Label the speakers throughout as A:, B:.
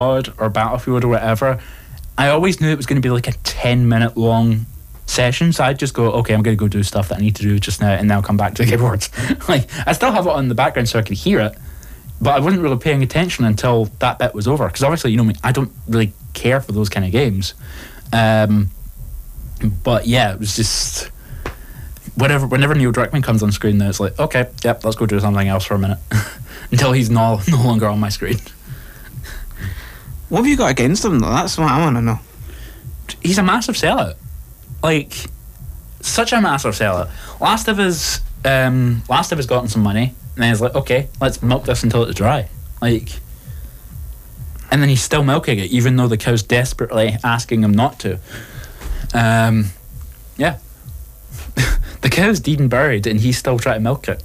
A: or Battlefield or whatever, I always knew it was going to be like a 10-minute long session, so I'd just go, okay, I'm going to go do stuff that I need to do just now, and then I'll come back to the keyboards. Like, I still have it on the background so I could hear it, but I wasn't really paying attention until that bit was over, because obviously, you know me, I don't really care for those kind of games. But yeah, it was just whenever Neil Druckmann comes on screen, then it's like, okay, yep, let's go do something else for a minute until he's no longer on my screen.
B: What have you got against him, though? That's what I want to know.
A: He's a massive sellout. Like, such a massive sellout. Last of Us gotten some money, and then he's like, okay, let's milk this until it's dry. Like, and then he's still milking it, even though the cow's desperately asking him not to. Yeah. The cow's dead and buried, and he's still trying to milk it.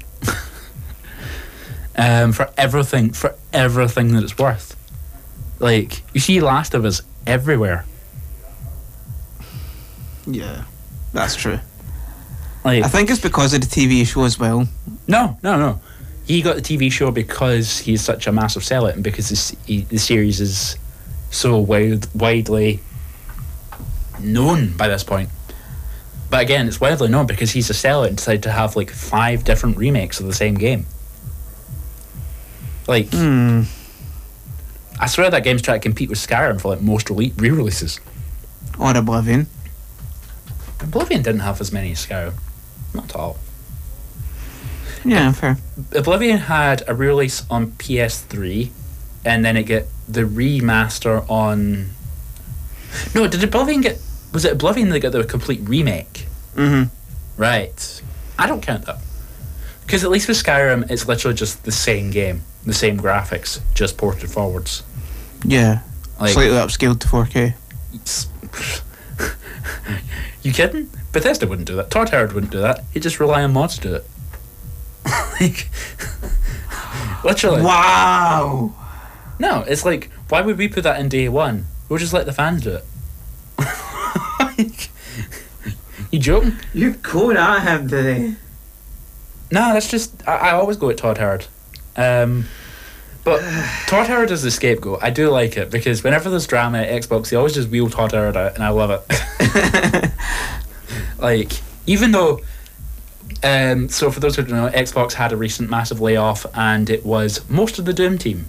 A: For everything that it's worth. Like, you see Last of Us everywhere.
B: Yeah, that's true.
A: Like,
B: I think it's because of the TV show as well.
A: No. He got the TV show because he's such a massive sellout, and because the series is so widely known by this point. But again, it's widely known because he's a sellout and decided to have like 5 different remakes of the same game. Like, I swear that game's trying to compete with Skyrim for like most re-releases.
B: Or Oblivion.
A: Oblivion didn't have as many as Skyrim. Not at all.
B: Yeah, fair.
A: Oblivion had a release on PS3, and then it got the remaster on... No, did Oblivion get... Was it Oblivion that got the complete remake?
B: Mm-hmm.
A: Right. I don't count that. Because at least with Skyrim, it's literally just the same game. The same graphics, just ported forwards.
B: Yeah.
A: Like,
B: slightly upscaled to 4K.
A: You kidding? Bethesda wouldn't do that. Todd Howard wouldn't do that. He'd just rely on mods to do it. Like, literally.
B: Wow.
A: No, it's like, why would we put that in day one? We'll just let the fans do it. Like, you joking?
B: You're going at him today.
A: No, that's just... I always go at Todd Howard. But Todd Howard is the scapegoat. I do like it, because whenever there's drama at Xbox, they always just wheel Todd Howard out, and I love it. Like, even though... so for those who don't know, Xbox had a recent massive layoff, and it was most of the Doom team.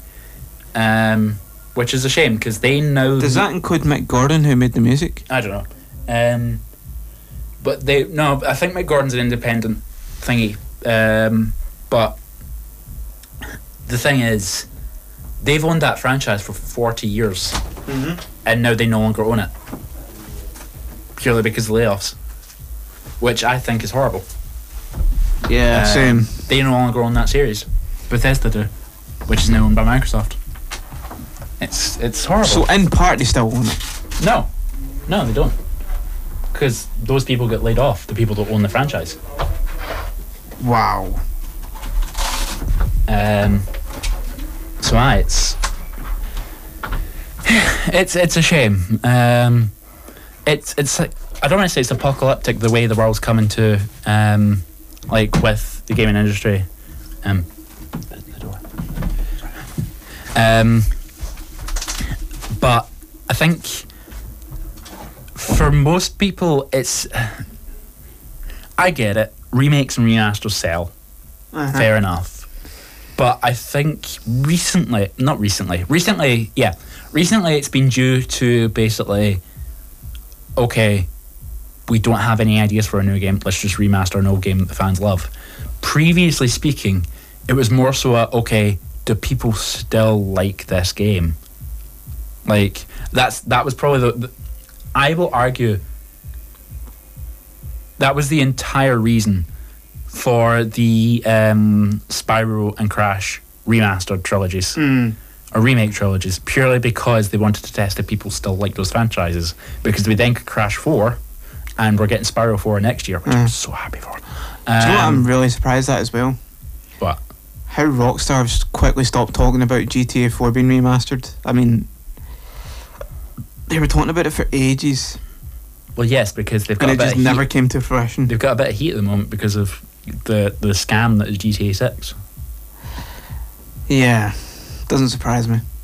A: Which is a shame, because they now...
B: Does that include Mick Gordon, who made the music?
A: I don't know. But they... No, I think Mick Gordon's an independent thingy. But the thing is, they've owned that franchise for 40 years. Mm-hmm. And now they no longer own it. Purely because of layoffs. Which I think is horrible.
B: Yeah, same.
A: They no longer own that series. Bethesda do. Which is now owned by Microsoft. It's horrible.
B: So in part they still own it?
A: No, they don't. Because those people get laid off. The people that own the franchise.
B: Wow.
A: So it's a shame. It's like, I don't want to say it's apocalyptic the way the world's coming to, like with the gaming industry. But I think for most people, I get it. Remakes and remasters sell. Uh-huh. Fair enough. But I think recently it's been due to basically, okay, we don't have any ideas for a new game, let's just remaster an old game that the fans love. Previously speaking, it was more so okay, do people still like this game? Like, that was probably the I will argue that was the entire reason for the Spyro and Crash remastered trilogies or remake trilogies, purely because they wanted to test if people still like those franchises, because we then could Crash 4 and we're getting Spyro 4 next year, which I'm so happy for.
B: Do you know what I'm really surprised at as well?
A: What?
B: How Rockstar has quickly stopped talking about GTA 4 being remastered. I mean, they were talking about it for ages.
A: Well, yes, because they've got
B: and it just never came to fruition.
A: They've got a bit of heat at the moment because of the scam that is GTA 6.
B: Yeah, doesn't surprise me.